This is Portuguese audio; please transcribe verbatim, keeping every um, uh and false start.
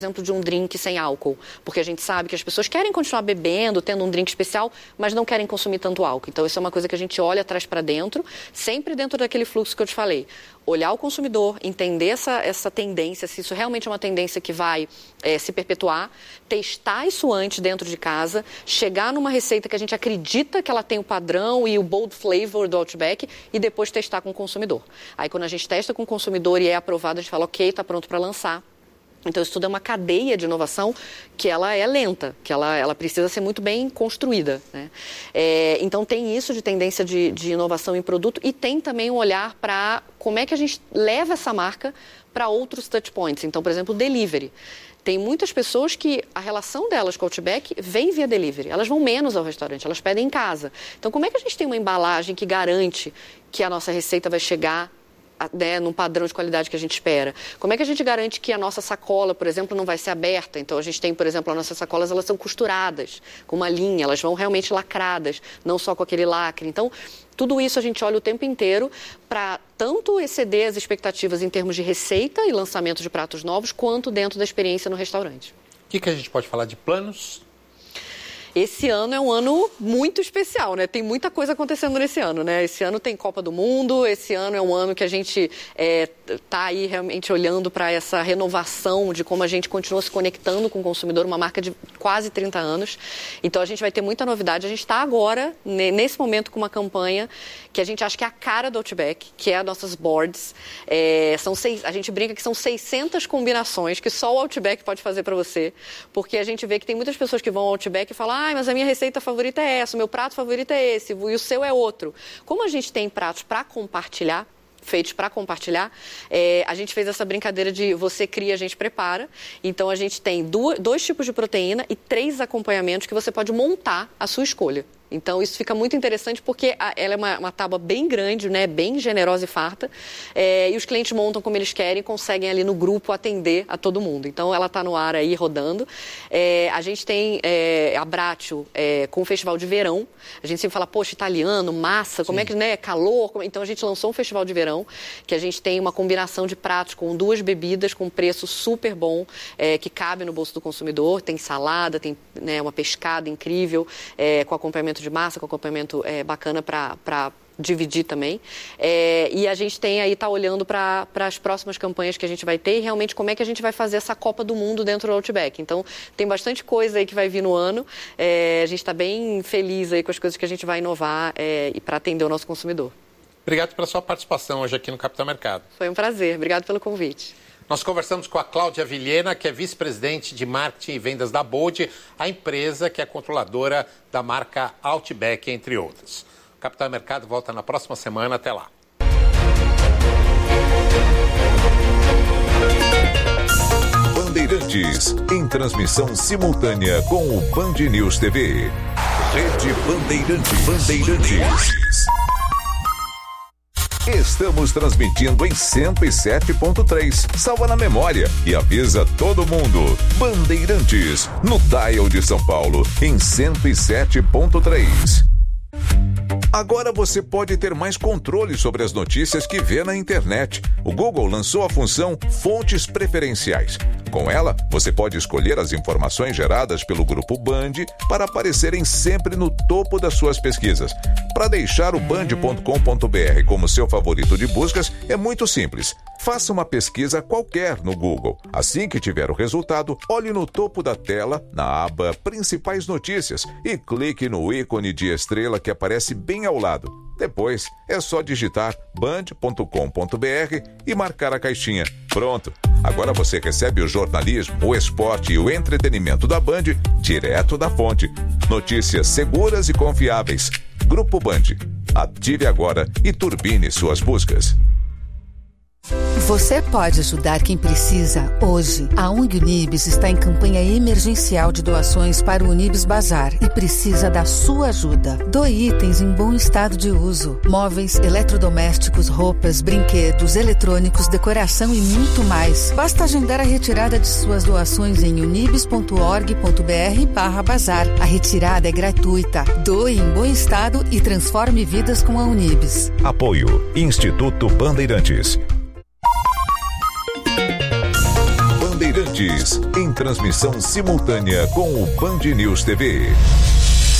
exemplo, de um drink sem álcool, porque a gente sabe que as pessoas querem continuar bebendo, tendo um drink especial, mas não querem consumir tanto álcool. Então, isso é uma coisa que a gente olha atrás para dentro, sempre dentro daquele fluxo que eu te falei. Olhar o consumidor, entender essa, essa tendência, se isso realmente é uma tendência que vai é, se perpetuar, testar isso antes dentro de casa, chegar numa receita que a gente acredita que ela tem o padrão e o bold flavor do Outback e depois testar com o consumidor. Aí, quando a gente testa com o consumidor e é aprovado, a gente fala, ok, está pronto para lançar. Então, isso tudo é uma cadeia de inovação que ela é lenta, que ela, ela precisa ser muito bem construída, né? É, então, tem isso de tendência de, de inovação em produto e tem também um olhar para como é que a gente leva essa marca para outros touch points. Então, por exemplo, delivery. Tem muitas pessoas que a relação delas com o Outback vem via delivery. Elas vão menos ao restaurante, elas pedem em casa. Então, como é que a gente tem uma embalagem que garante que a nossa receita vai chegar, né, num padrão de qualidade que a gente espera? Como é que a gente garante que a nossa sacola, por exemplo, não vai ser aberta? Então, a gente tem, por exemplo, as nossas sacolas, elas são costuradas com uma linha, elas vão realmente lacradas, não só com aquele lacre. Então, tudo isso a gente olha o tempo inteiro para tanto exceder as expectativas em termos de receita e lançamento de pratos novos, quanto dentro da experiência no restaurante. O que, que a gente pode falar de planos? Esse ano é um ano muito especial, né? Tem muita coisa acontecendo nesse ano, né? Esse ano tem Copa do Mundo, esse ano é um ano que a gente está é, aí realmente olhando para essa renovação de como a gente continua se conectando com o consumidor, uma marca de quase trinta anos. Então, a gente vai ter muita novidade. A gente está agora, nesse momento, com uma campanha que a gente acha que é a cara do Outback, que é as nossas boards. É, são seis, a gente brinca que são seiscentas combinações que só o Outback pode fazer para você, porque a gente vê que tem muitas pessoas que vão ao Outback e falam, ah, mas a minha receita favorita é essa, o meu prato favorito é esse, e o seu é outro. Como a gente tem pratos para compartilhar, feitos para compartilhar, é, a gente fez essa brincadeira de você cria, a gente prepara. Então, a gente tem duas, dois tipos de proteína e três acompanhamentos que você pode montar a sua escolha. Então, isso fica muito interessante porque a, ela é uma, uma tábua bem grande, né, bem generosa e farta, é, e os clientes montam como eles querem e conseguem ali no grupo atender a todo mundo. Então, ela está no ar aí rodando. É, a gente tem é, a Bratio é, com o festival de verão. A gente sempre fala, poxa, italiano, massa, como Sim. é que, né, calor. Como... Então, a gente lançou um festival de verão que a gente tem uma combinação de pratos com duas bebidas com preço super bom, é, que cabe no bolso do consumidor. Tem salada, tem, né, uma pescada incrível, é, com acompanhamento de massa, com acompanhamento é, bacana para dividir também. É, e a gente tem aí, tá olhando para as próximas campanhas que a gente vai ter e realmente como é que a gente vai fazer essa Copa do Mundo dentro do Outback. Então, tem bastante coisa aí que vai vir no ano. É, a gente está bem feliz aí com as coisas que a gente vai inovar é, e para atender o nosso consumidor. Obrigado pela sua participação hoje aqui no Capital Mercado. Foi um prazer. Obrigado pelo convite. Nós conversamos com a Cláudia Vilhena, que é vice-presidente de marketing e vendas da Bold, a empresa que é controladora da marca Outback, entre outras. O Capital Mercado volta na próxima semana. Até lá. Bandeirantes, em transmissão simultânea com o Band News T V. Rede Bandeirantes. Bandeirantes. Estamos transmitindo em cento e sete ponto três. Salva na memória e avisa todo mundo. Bandeirantes, no dial de São Paulo, em cento e sete ponto três. Agora você pode ter mais controle sobre as notícias que vê na internet. O Google lançou a função Fontes Preferenciais. Com ela, você pode escolher as informações geradas pelo Grupo Band para aparecerem sempre no topo das suas pesquisas. Para deixar o band ponto com ponto br como seu favorito de buscas, é muito simples. Faça uma pesquisa qualquer no Google. Assim que tiver o resultado, olhe no topo da tela, na aba Principais Notícias, e clique no ícone de estrela que aparece bem ao lado. Depois, é só digitar band ponto com ponto br e marcar a caixinha. Pronto! Agora você recebe o jornalismo, o esporte e o entretenimento da Band direto da fonte. Notícias seguras e confiáveis. Grupo Band. Ative agora e turbine suas buscas. Você pode ajudar quem precisa hoje. A O N G Unibis está em campanha emergencial de doações para o Unibis Bazar e precisa da sua ajuda. Doe itens em bom estado de uso. Móveis, eletrodomésticos, roupas, brinquedos, eletrônicos, decoração e muito mais. Basta agendar a retirada de suas doações em unibis ponto org ponto br barra bazar. A retirada é gratuita. Doe em bom estado e transforme vidas com a Unibis. Apoio Instituto Bandeirantes. Bandeirantes. Bandeirantes, em transmissão simultânea com o Band News T V.